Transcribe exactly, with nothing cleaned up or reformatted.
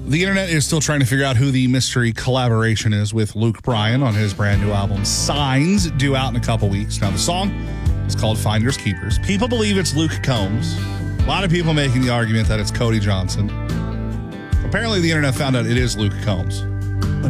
The internet is still trying to figure out who the mystery collaboration is with Luke Bryan on his brand new album, Signs, due out in a couple weeks. Now, the song is called Finders Keepers. People believe it's Luke Combs. A lot of people making the argument that it's Cody Johnson. Apparently, the internet found out it is Luke Combs.